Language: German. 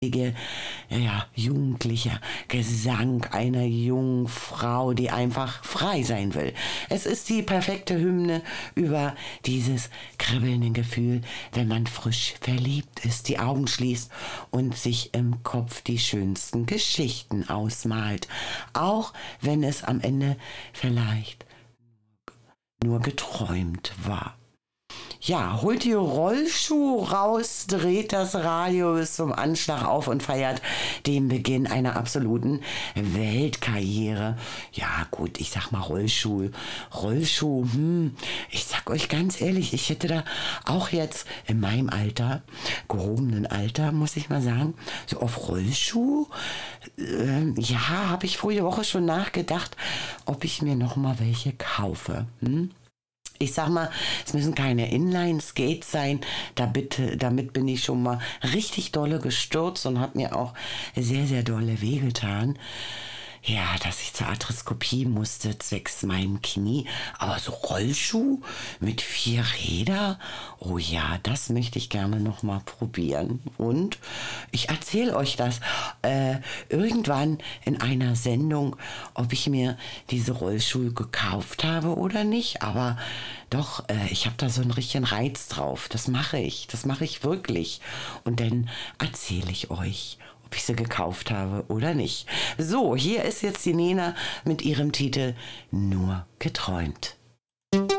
ja, jugendlicher Gesang einer jungen Frau, die einfach frei sein will. Es ist die perfekte Hymne über dieses kribbelnde Gefühl, wenn man frisch verliebt ist, die Augen schließt und sich im Kopf die schönsten Geschichten ausmalt. Auch wenn es am Ende vielleicht nur geträumt war. Ja, holt die Rollschuh raus, dreht das Radio bis zum Anschlag auf und feiert den Beginn einer absoluten Weltkarriere. Ja gut, ich sag mal Rollschuh, ich sag euch ganz ehrlich, ich hätte da auch jetzt in meinem Alter, gehobenen Alter, muss ich mal sagen, so auf Rollschuh, ja, habe ich vorige Woche schon nachgedacht, ob ich mir noch mal welche kaufe. Ich sag mal, es müssen keine Inline-Skates sein. Damit bin ich schon mal richtig dolle gestürzt und habe mir auch sehr, sehr dolle wehgetan. Ja, dass ich zur Arthroskopie musste, zwecks meinem Knie. Aber so Rollschuh mit 4 Rädern, oh ja, das möchte ich gerne noch mal probieren. Und ich erzähle euch das irgendwann in einer Sendung, ob ich mir diese Rollschuhe gekauft habe oder nicht. Aber doch, ich habe da so einen richtigen Reiz drauf. Das mache ich wirklich. Und dann erzähle ich euch, ob ich sie gekauft habe oder nicht. So, hier ist jetzt die Nena mit ihrem Titel Nur geträumt.